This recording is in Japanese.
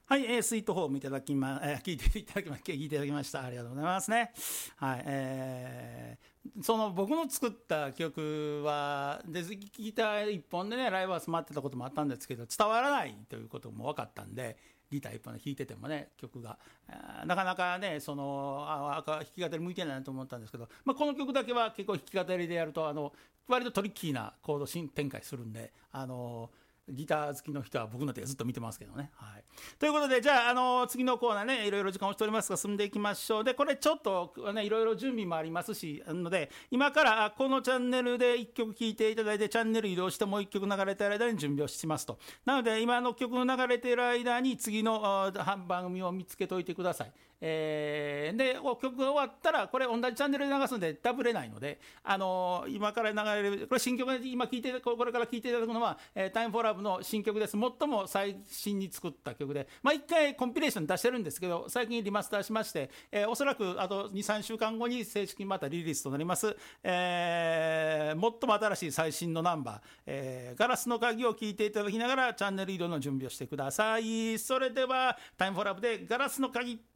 はい、スイートホームいただき聞いていただきま、聞いていただきました。ありがとうございますね。はい、その僕の作った曲は、で、ギター一本でね、ライブは済まってたこともあったんですけど、伝わらないということも分かったんで、ギター一本で弾いててもね、曲が、なかなかね、弾き語り向いてないなと思ったんですけど、まあ、この曲だけは結構弾き語りでやると、割とトリッキーなコード進展開するんで、ギター好きの人は僕の手ずっと見てますけどね。はい、ということで、じゃあ、次のコーナーね、いろいろ時間をしておりますが、進んでいきましょう。で、これちょっとね、いろいろ準備もありますし、ので、今からこのチャンネルで1曲聴いていただいて、チャンネル移動してもう1曲流れている間に準備をしますと。なので、今の曲の流れている間に、次の番組を見つけておいてください。で、曲が終わったら、これ同じチャンネルで流すのでダブれないので、今から流れる、これ新曲で今これから聴いていただくのは、タイムフォーラブの新曲です。最も最新に作った曲で、まあ、1回コンピレーション出してるんですけど、最近リマスターしまして、おそらくあと2、3週間後に正式にまたリリースとなります。最も新しい最新のナンバー、ガラスの鍵を聴いていただきながらチャンネル移動の準備をしてください。それではタイムフォーラブでガラスの鍵。